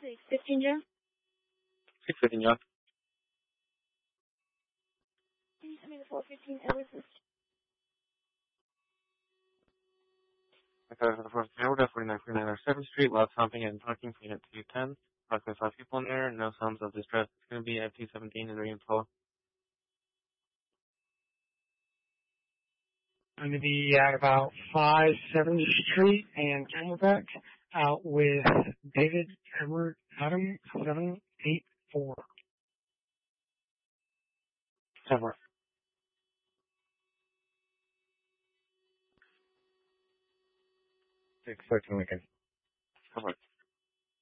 615, Joe? 615, John. Can you send me the 415 Edwards list? Okay, for the first Edward, 4949 7th Street, loud stomping and parking for unit 210. Approximately 5 people in there, no sounds of distress. It's going to be at 217 in reinflow. I'm going to be at about 570 Street and Camelback out with David Edward Adam 784. Edward. 613 Lincoln. Edward.